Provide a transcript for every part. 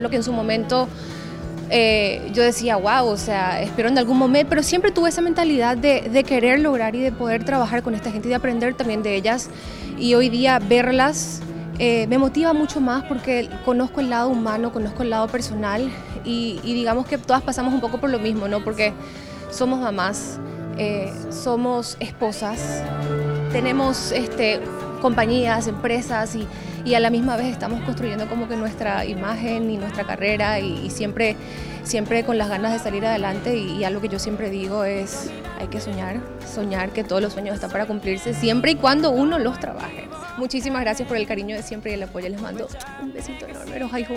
Lo que en su momento yo decía, wow, o sea, espero en algún momento, pero siempre tuve esa mentalidad de querer lograr y de poder trabajar con esta gente y de aprender también de ellas. Y hoy día verlas me motiva mucho más porque conozco el lado humano, conozco el lado personal y digamos que todas pasamos un poco por lo mismo, ¿no? Porque somos mamás, somos esposas, tenemos compañías, empresas y a la misma vez estamos construyendo como que nuestra imagen y nuestra carrera y siempre con las ganas de salir adelante y algo que yo siempre digo es hay que soñar que todos los sueños están para cumplirse siempre y cuando uno los trabaje. Muchísimas gracias por el cariño de siempre y el apoyo, les mando un besito enorme, los amo.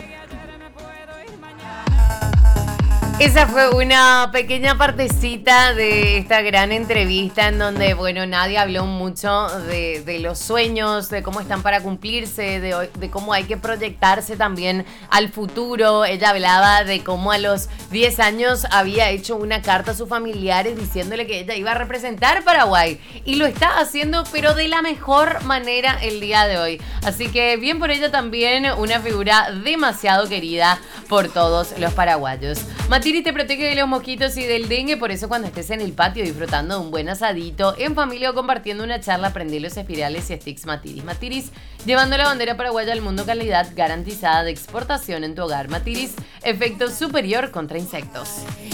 Esa fue una pequeña partecita de esta gran entrevista en donde, bueno, Nadia habló mucho de los sueños, de cómo están para cumplirse, de cómo hay que proyectarse también al futuro. Ella hablaba de cómo a los 10 años había hecho una carta a sus familiares diciéndole que ella iba a representar Paraguay y lo está haciendo, pero de la mejor manera el día de hoy. Así que bien por ella también, una figura demasiado querida por todos los paraguayos. Matiris te protege de los mosquitos y del dengue, por eso cuando estés en el patio disfrutando de un buen asadito, en familia o compartiendo una charla, prende los espirales y sticks Matiris. Matiris, llevando la bandera paraguaya al mundo, calidad garantizada de exportación en tu hogar. Matiris, efecto superior contra insectos.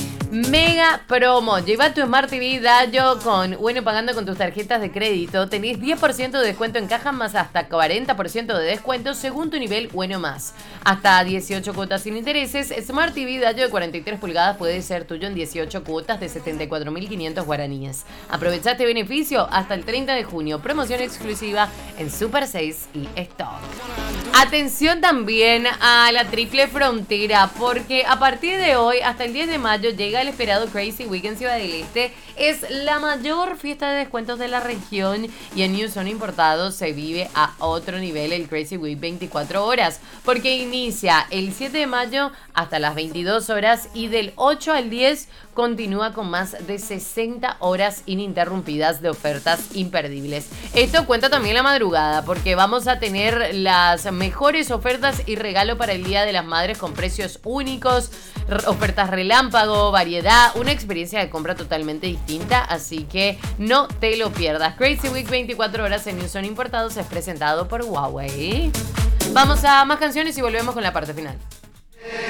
Mega promo, lleva tu Smart TV Dayo con pagando con tus tarjetas de crédito, tenés 10% de descuento en caja más hasta 40% de descuento según tu nivel más. Hasta 18 cuotas sin intereses, Smart TV Dayo de 43 pulgadas puede ser tuyo en 18 cuotas de 74.500 guaraníes. Aprovecha este beneficio hasta el 30 de junio, promoción exclusiva en Super 6 y Stock. Atención también a la Triple Frontera, porque a partir de hoy hasta el 10 de mayo llega el esperado Crazy Week en Ciudad del Este. Es la mayor fiesta de descuentos de la región y en New Zone Importados se vive a otro nivel el Crazy Week 24 horas, porque inicia el 7 de mayo hasta las 22 horas y del 8 al 10 continúa con más de 60 horas ininterrumpidas de ofertas imperdibles. Esto cuenta también la madrugada, porque vamos a tener las mejores ofertas y regalo para el Día de las Madres con precios únicos, ofertas relámpago, variedad, una experiencia de compra totalmente distinta, así que no te lo pierdas. Crazy Week 24 horas en New Zone Importados es presentado por Huawei. Vamos a más canciones y volvemos con la parte final.